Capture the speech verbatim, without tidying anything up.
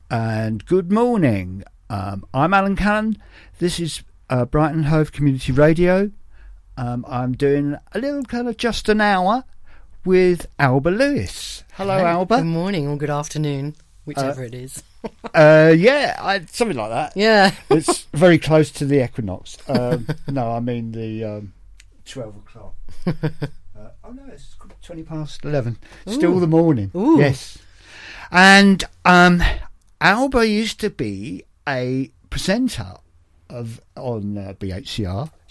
and good morning. Um, I'm Alan Callan. This is uh, Brighton Hove Community Radio. Um, I'm doing a little kind of just an hour with Alba Lewis. Hello, Hello. Alba. Good morning or good afternoon, whichever Uh, it is. uh, yeah, I, something like that. Yeah. It's very close to the equinox. Um, no, I mean the um, twelve o'clock. Uh, oh no, it's twenty past eleven. Still Ooh. the morning. Ooh. Yes. And um, Alba used to be a presenter of on uh, B H C R.